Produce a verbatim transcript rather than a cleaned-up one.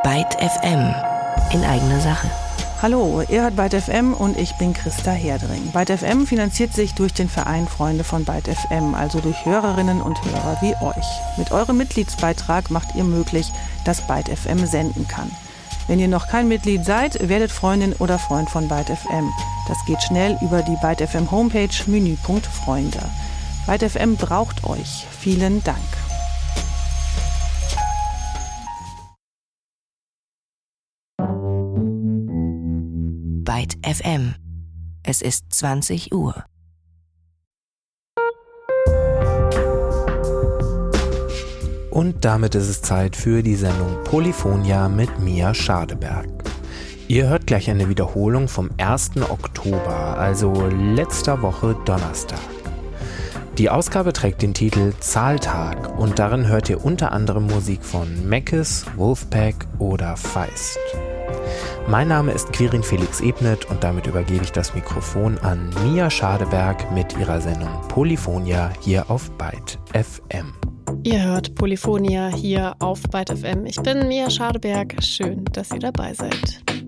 Byte F M in eigener Sache. Hallo, ihr hört Byte F M und ich bin Christa Herdring. Byte F M finanziert sich durch den Verein Freunde von Byte F M, also durch Hörerinnen und Hörer wie euch. Mit eurem Mitgliedsbeitrag macht ihr möglich, dass Byte F M senden kann. Wenn ihr noch kein Mitglied seid, werdet Freundin oder Freund von Byte F M. Das geht schnell über die Byte F M Homepage, Menüpunkt Freunde. Byte F M braucht euch. Vielen Dank. Byte F M. Es ist zwanzig Uhr. Und damit ist es Zeit für die Sendung Polyphonia mit Mia Schadeberg. Ihr hört gleich eine Wiederholung vom ersten Oktober, also letzter Woche Donnerstag. Die Ausgabe trägt den Titel Zahltag und darin hört ihr unter anderem Musik von Meckes, Wolfpack oder Feist. Mein Name ist Quirin Felix Ebnet und damit übergebe ich das Mikrofon an Mia Schadeberg mit ihrer Sendung Polyphonia hier auf Byte F M. Ihr hört Polyphonia hier auf Byte F M. Ich bin Mia Schadeberg. Schön, dass ihr dabei seid.